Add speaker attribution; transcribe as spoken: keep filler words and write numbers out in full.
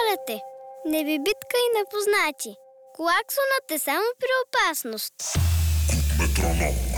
Speaker 1: обикаляте. Не ви битка и непознати. Клаксонът е само при опасност.
Speaker 2: Куп метроном.